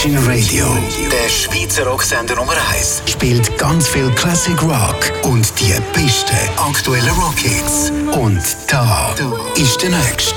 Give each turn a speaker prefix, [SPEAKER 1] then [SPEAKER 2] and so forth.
[SPEAKER 1] Virgin Radio.
[SPEAKER 2] Der Schweizer Rocksender Nummer 1.
[SPEAKER 1] Spielt ganz viel Classic Rock und die besten aktuellen Rockhits. Und da ist der Nächste.